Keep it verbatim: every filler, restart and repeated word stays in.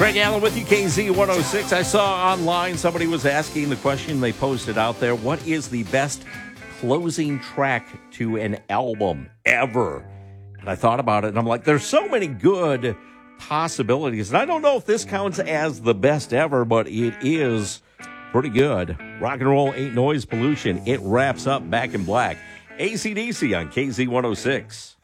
Greg Allen with you, K Z one oh six. I saw online somebody was asking the question they posted out there, what is the best closing track to an album ever? And I thought about it, and I'm like, there's so many good possibilities. And I don't know if this counts as the best ever, but it is pretty good. Rock and roll ain't noise pollution. It wraps up Back in Black. A C D C on K Z one oh six.